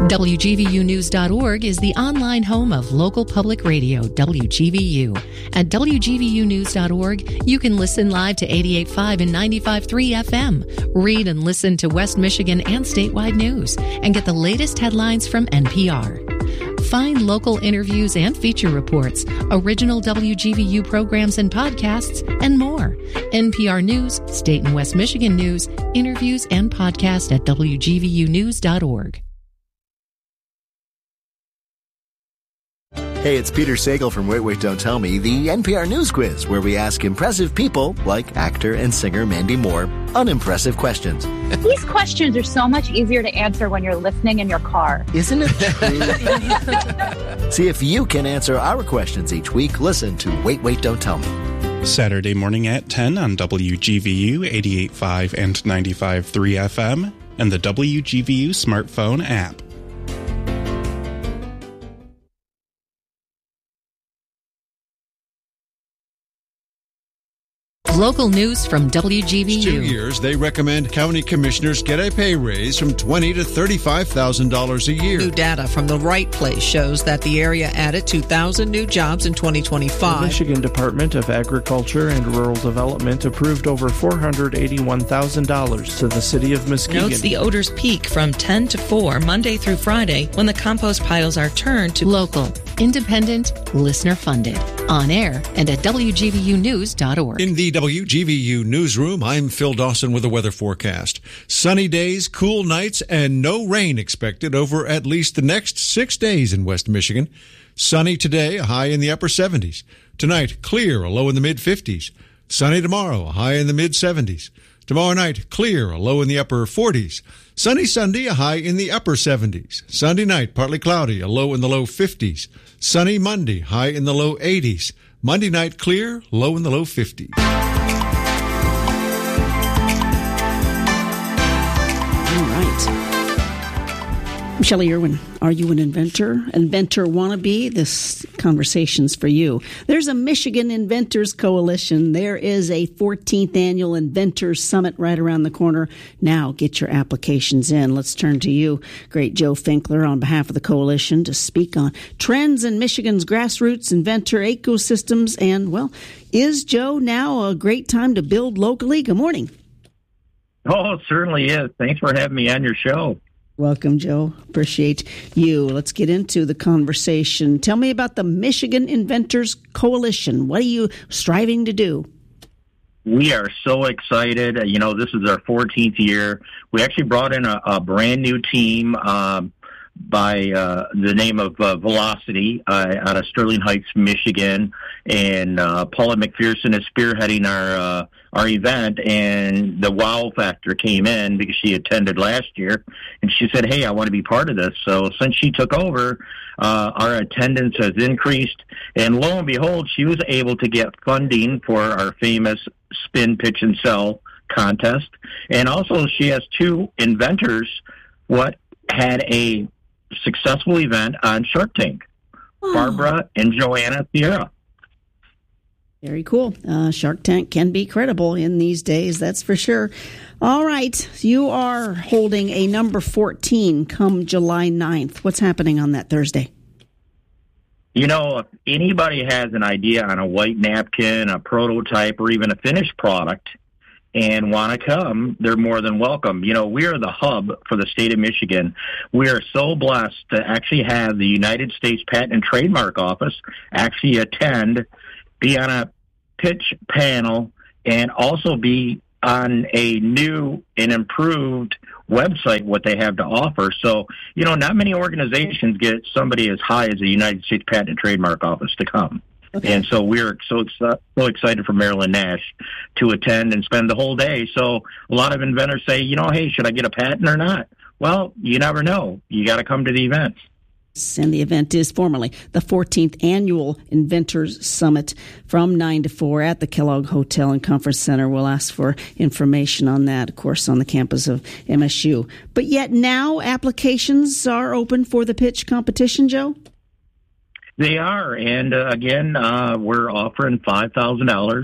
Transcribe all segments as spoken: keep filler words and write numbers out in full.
W G V U News dot org is the online home of local public radio, W G V U. At W G V U News dot org, you can listen live to eighty-eight point five and ninety-five point three F M, read and listen to West Michigan and statewide news, and get the latest headlines from N P R. Find local interviews and feature reports, original W G V U programs and podcasts, and more. N P R News, State and West Michigan News, interviews, and podcast at W G V U News dot org. Hey, it's Peter Sagal from Wait, Wait, Don't Tell Me, the N P R News Quiz, where we ask impressive people, like actor and singer Mandy Moore, unimpressive questions. These questions are so much easier to answer when you're listening in your car. Isn't it true? See if you can answer our questions each week. Listen to Wait, Wait, Don't Tell Me. Saturday morning at ten on W G V U eighty-eight point five and ninety-five point three F M and the W G V U smartphone app. Local news from W G V U. Two years, they recommend county commissioners get a pay raise from twenty thousand dollars to thirty-five thousand dollars a year. New data from The Right Place shows that the area added two thousand new jobs in twenty twenty-five. The Michigan Department of Agriculture and Rural Development approved over four hundred eighty-one thousand dollars to the city of Muskegon. Notes the odors peak from ten to four Monday through Friday when the compost piles are turned to local, independent, listener-funded, on air, and at W G V U News dot org. In the W G V U newsroom, I'm Phil Dawson with a weather forecast. Sunny days, cool nights, and no rain expected over at least the next six days in West Michigan. Sunny today, a high in the upper seventies. Tonight, clear, a low in the mid-fifties. Sunny tomorrow, a high in the mid-seventies. Tomorrow night, clear, a low in the upper forties. Sunny Sunday, a high in the upper seventies. Sunday night, partly cloudy, a low in the low fifties. Sunny Monday, high in the low eighties. Monday night, clear, low in the low fifties. Shelley Irwin, are you an inventor? Inventor wannabe? This conversation's for you. There's a Michigan Inventors Coalition. There is a fourteenth Annual Inventors Summit right around the corner. Now get your applications in. Let's turn to you, great Joe Finkler, on behalf of the coalition to speak on trends in Michigan's grassroots inventor ecosystems. And, well, is, Joe, now a great time to build locally? Good morning. Oh, it certainly is. Thanks for having me on your show. Welcome, Joe. Appreciate you. Let's get into the conversation. Tell me about the Michigan Inventors Coalition. What are you striving to do? We are so excited. You know, this is our fourteenth year. We actually brought in a, a brand new team um, by uh, the name of uh, Velocity uh, out of Sterling Heights, Michigan. And uh, Paula McPherson is spearheading our uh, our event, and the wow factor came in because she attended last year, and she said, hey, I want to be part of this. So since she took over, uh, our attendance has increased, and lo and behold, she was able to get funding for our famous Spin, Pitch, and Sell contest. And also she has two inventors what had a successful event on Shark Tank, oh. Barbara and Joanna Sierra. Very cool. Uh, Shark Tank can be credible in these days, that's for sure. All right. You are holding a number fourteen come July ninth. What's happening on that Thursday? You know, if anybody has an idea on a white napkin, a prototype, or even a finished product and want to come, they're more than welcome. You know, we are the hub for the state of Michigan. We are so blessed to actually have the United States Patent and Trademark Office actually attend, be on a pitch panel, and also be on a new and improved website, what they have to offer. So, you know, not many organizations get somebody as high as the United States Patent and Trademark Office to come. Okay. And so we're so, so excited for Marilyn Nash to attend and spend the whole day. So a lot of inventors say, you know, hey, should I get a patent or not? Well, you never know. You got to come to the event. And the event is formally the fourteenth Annual Inventors Summit from nine to four at the Kellogg Hotel and Conference Center. We'll ask for information on that, of course, on the campus of M S U. But yet now applications are open for the pitch competition, Joe? They are. And uh, again, uh, we're offering five thousand dollars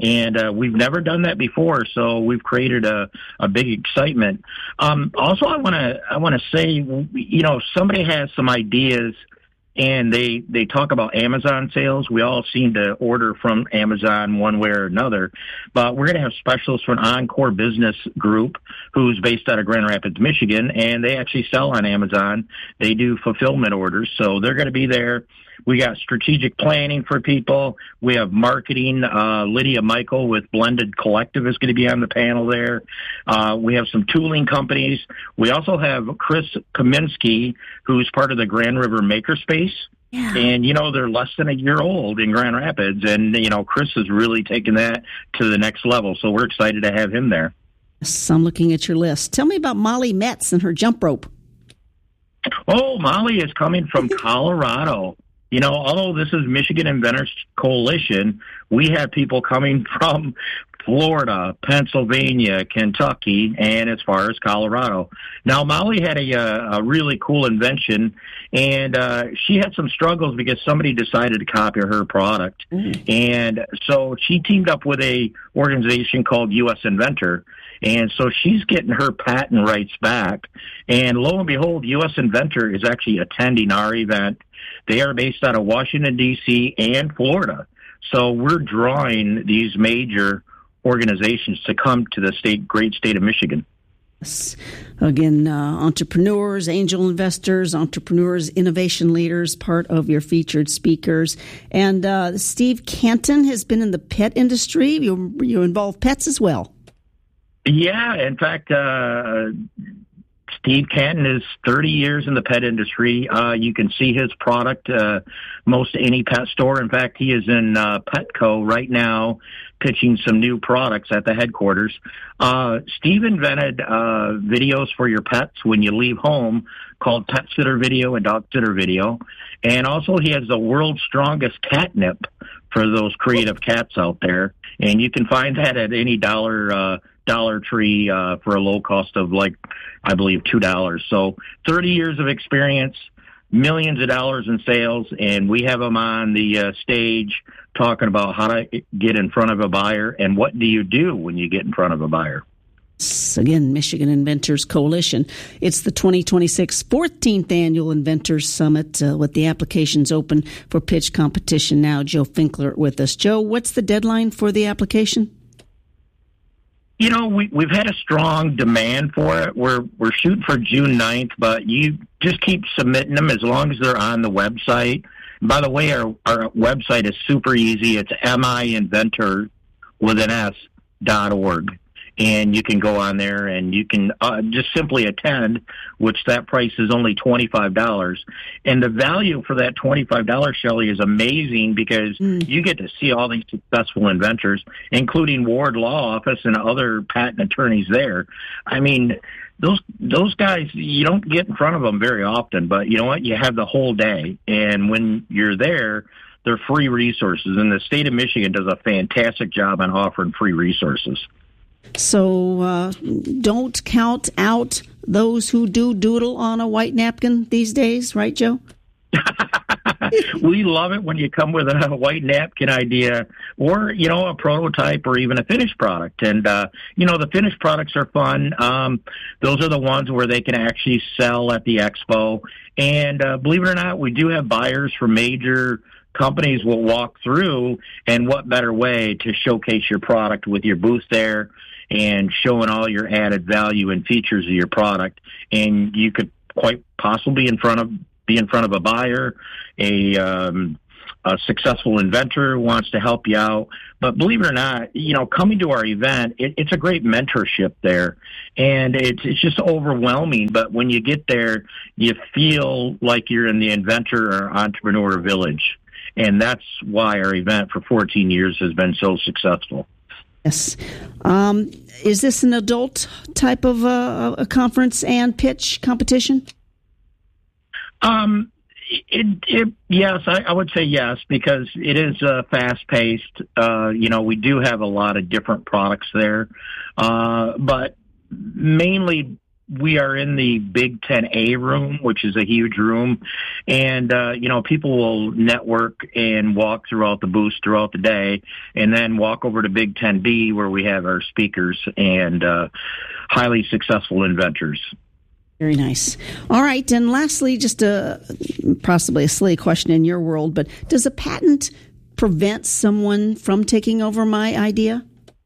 And uh, we've never done that before, so we've created a, a big excitement. Um, also, I want to I want to say, you know, if somebody has some ideas and they they talk about Amazon sales. We all seem to order from Amazon one way or another, but we're going to have specialists from Encore Business Group, who's based out of Grand Rapids, Michigan, and they actually sell on Amazon. They do fulfillment orders, so they're going to be there. We got strategic planning for people. We have marketing. Uh, Lydia Michael with Blended Collective is going to be on the panel there. Uh, we have some tooling companies. We also have Chris Kaminsky, who's part of the Grand River Makerspace. Yeah. And, you know, they're less than a year old in Grand Rapids. And, you know, Chris has really taken that to the next level. So we're excited to have him there. Yes, I'm looking at your list. Tell me about Molly Metz and her jump rope. Oh, Molly is coming from Colorado. You know, although this is Michigan Inventors Coalition, we have people coming from Florida, Pennsylvania, Kentucky, and as far as Colorado. Now, Molly had a, a really cool invention, and uh, she had some struggles because somebody decided to copy her product. Mm. And so she teamed up with a organization called U S Inventor. And so she's getting her patent rights back. And lo and behold, U S Inventor is actually attending our event. They are based out of Washington, D C and Florida. So we're drawing these major organizations to come to the state, great state of Michigan. Yes. Again, uh, entrepreneurs, angel investors, entrepreneurs, innovation leaders, part of your featured speakers. And uh, Steve Canton has been in the pet industry. You, you involve pets as well. Yeah, in fact, uh, Steve Canton is thirty years in the pet industry. Uh, you can see his product uh, most any pet store. In fact, he is in uh, Petco right now pitching some new products at the headquarters. Uh, Steve invented uh, videos for your pets when you leave home called Pet Sitter Video and Dog Sitter Video. And also he has the world's strongest catnip for those creative cats out there. And you can find that at any dollar uh Dollar Tree uh, for a low cost of, like, I believe, two dollars. So thirty years of experience, millions of dollars in sales, and we have them on the uh, stage talking about how to get in front of a buyer and what do you do when you get in front of a buyer. Again, Michigan Inventors Coalition. It's the twenty twenty-six fourteenth Annual Inventors Summit uh, with the applications open for pitch competition now. Joe Finkler with us. Joe, what's the deadline for the application? You know, we, we've had a strong demand for it. We're we're shooting for June ninth, but you just keep submitting them as long as they're on the website. By the way, our, our website is super easy. It's minventor with an S dot org. And you can go on there and you can uh, just simply attend, which that price is only twenty-five dollars. And the value for that twenty-five dollars, Shelley, is amazing because mm. you get to see all these successful inventors, including Ward Law Office and other patent attorneys there. I mean, those those guys, you don't get in front of them very often, but you know what? You have the whole day. And when you're there, they're free resources. And the state of Michigan does a fantastic job on offering free resources. So uh, don't count out those who do doodle on a white napkin these days, right, Joe? We love it when you come with a white napkin idea or, you know, a prototype or even a finished product. And, uh, you know, the finished products are fun. Um, those are the ones where they can actually sell at the expo. And uh, believe it or not, we do have buyers from major companies will walk through, and what better way to showcase your product with your booth there and showing all your added value and features of your product. And you could quite possibly in front of be in front of a buyer, a, um, a successful inventor who wants to help you out. But believe it or not, you know, coming to our event, it, it's a great mentorship there. And it's, it's just overwhelming. But when you get there, you feel like you're in the inventor or entrepreneur village. And that's why our event for fourteen years has been so successful. Yes. Um, is this an adult type of uh, a conference and pitch competition? Um, it, it, yes, I, I would say yes, because it is uh, fast-paced. Uh, you know, we do have a lot of different products there. Uh, but mainly we are in the Big Ten A room, which is a huge room. And, uh, you know, people will network and walk throughout the booths throughout the day and then walk over to Big Ten B where we have our speakers and uh, highly successful inventors. Very nice. All right. And lastly, just a possibly a silly question in your world, but does a patent prevent someone from taking over my idea?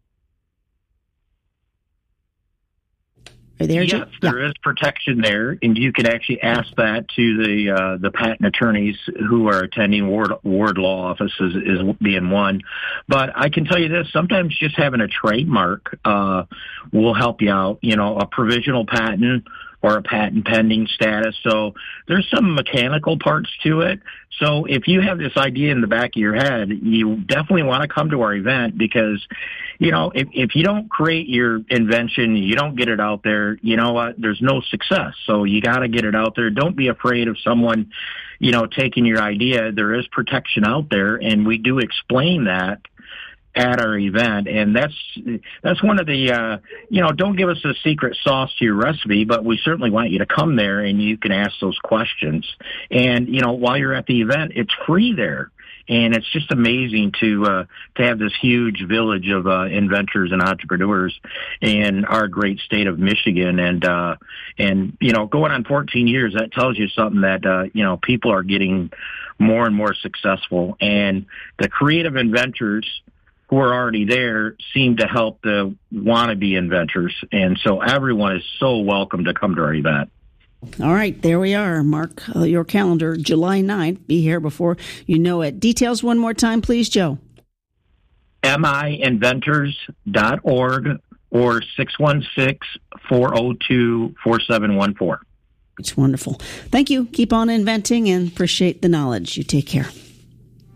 Are there, yes, there yeah. is protection there, and you can actually ask that to the uh, the patent attorneys who are attending ward, ward law offices is being one. But I can tell you this, sometimes just having a trademark uh, will help you out, you know, a provisional patent or a patent pending status. So there's some mechanical parts to it. So if you have this idea in the back of your head, you definitely want to come to our event because, you know, if, if you don't create your invention, you don't get it out there, you know what, there's no success. So you got to get it out there. Don't be afraid of someone, you know, taking your idea. There is protection out there, and we do explain that at our event. And that's that's one of the, uh, you know, don't give us a secret sauce to your recipe, but we certainly want you to come there and you can ask those questions. And, you know, while you're at the event, it's free there. And it's just amazing to uh, to have this huge village of uh, inventors and entrepreneurs in our great state of Michigan. And, uh, and you know, going on fourteen years, that tells you something that, uh, you know, people are getting more and more successful. And the creative inventors who are already there seem to help the wannabe inventors. And so everyone is so welcome to come to our event. All right, there we are. Mark uh, your calendar, July ninth. Be here before you know it. Details one more time, please, Joe. M I inventors dot org or six one six, four oh two, four seven one four. It's wonderful. Thank you. Keep on inventing and appreciate the knowledge. You take care.